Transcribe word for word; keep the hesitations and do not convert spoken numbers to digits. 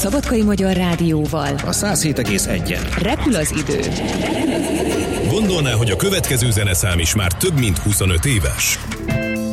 Szabadkai Magyar Rádióval. A száz hét egész egyen. Repül az idő. Gondolná, hogy a következő zeneszám is már több mint huszonöt éves?